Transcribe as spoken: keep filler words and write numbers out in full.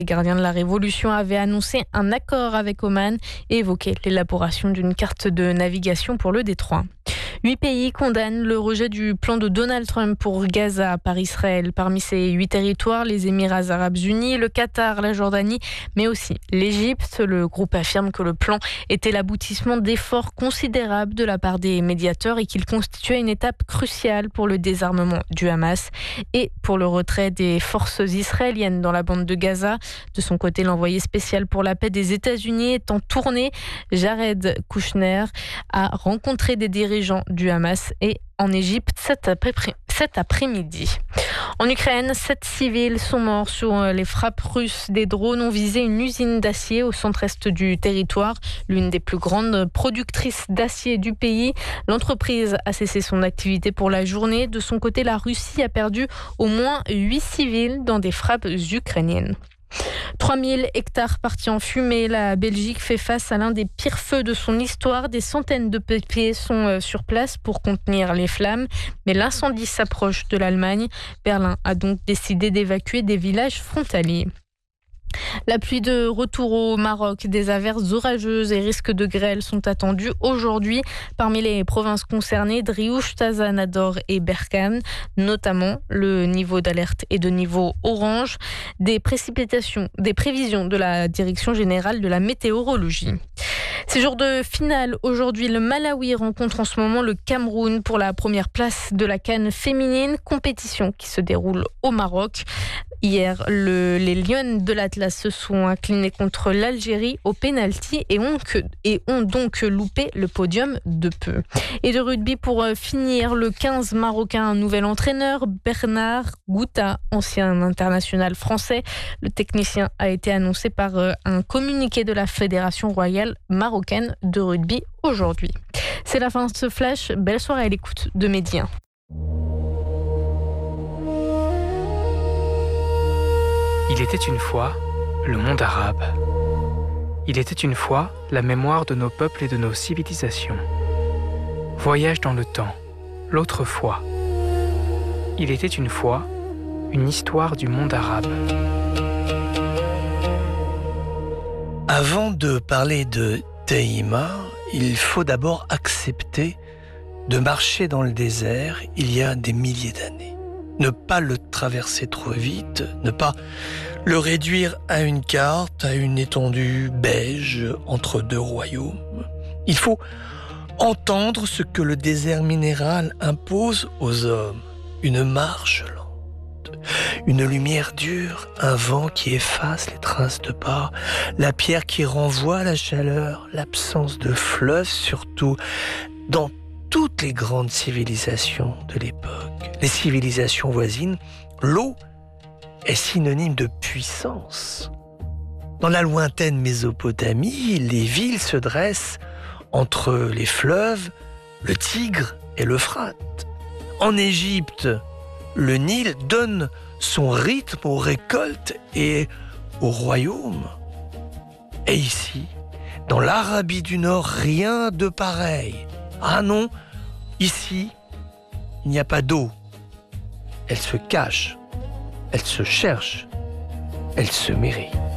Les gardiens de la Révolution avaient annoncé un accord avec Oman et évoqué l'élaboration d'une carte de navigation pour le détroit. Huit pays condamnent le rejet du plan de Donald Trump pour Gaza par Israël. Parmi ces huit territoires, les Émirats arabes unis, le Qatar, la Jordanie, mais aussi l'Égypte. Le groupe affirme que le plan était l'aboutissement d'efforts considérables de la part des médiateurs et qu'il constituait une étape cruciale pour le désarmement du Hamas et pour le retrait des forces israéliennes dans la bande de Gaza. De son côté, l'envoyé spécial pour la paix des États-Unis est en tournée. Jared Kushner a rencontré des dirigeants du Hamas et en Égypte cet après-midi. En Ukraine, sept civils sont morts sur les frappes russes. Des drones ont visé une usine d'acier au centre-est du territoire, l'une des plus grandes productrices d'acier du pays. L'entreprise a cessé son activité pour la journée. De son côté, la Russie a perdu au moins huit civils dans des frappes ukrainiennes. trois mille hectares partis en fumée. La Belgique fait face à l'un des pires feux de son histoire. Des centaines de pompiers sont sur place pour contenir les flammes. Mais l'incendie s'approche de l'Allemagne. Berlin a donc décidé d'évacuer des villages frontaliers. La pluie de retour au Maroc, des averses orageuses et risques de grêle sont attendus aujourd'hui parmi les provinces concernées, Driouf, Taza, Nador et Berkane. Notamment, le niveau d'alerte est de niveau orange. Des précipitations, des prévisions de la Direction générale de la météorologie. C'est jour de finale. Aujourd'hui, le Malawi rencontre en ce moment le Cameroun pour la première place de la CAN féminine, compétition qui se déroule au Maroc. Hier, le, les Lionnes de l'Atlas se sont inclinées contre l'Algérie au pénalty et ont, que, et ont donc loupé le podium de peu. Et de rugby pour finir, le quinze marocain, un nouvel entraîneur, Bernard Gouta, ancien international français. Le technicien a été annoncé par un communiqué de la Fédération royale marocaine de rugby aujourd'hui. C'est la fin de ce flash. Belle soirée à l'écoute de Midi un. Il était une fois le monde arabe. Il était une fois la mémoire de nos peuples et de nos civilisations. Voyage dans le temps, l'autre fois. Il était une fois une histoire du monde arabe. Avant de parler de Tehima, il faut d'abord accepter de marcher dans le désert il y a des milliers d'années. Ne pas le traverser trop vite, ne pas le réduire à une carte, à une étendue beige entre deux royaumes. Il faut entendre ce que le désert minéral impose aux hommes. Une marche lente, une lumière dure, un vent qui efface les traces de pas, la pierre qui renvoie la chaleur, l'absence de fleuve, surtout dans toutes les grandes civilisations de l'époque. Les civilisations voisines, l'eau est synonyme de puissance. Dans la lointaine Mésopotamie, les villes se dressent entre les fleuves, le Tigre et l'Euphrate. En Égypte, le Nil donne son rythme aux récoltes et aux royaumes. Et ici, dans l'Arabie du Nord, rien de pareil. Ah non, ici, il n'y a pas d'eau. Elle se cache, elle se cherche, elle se mérite.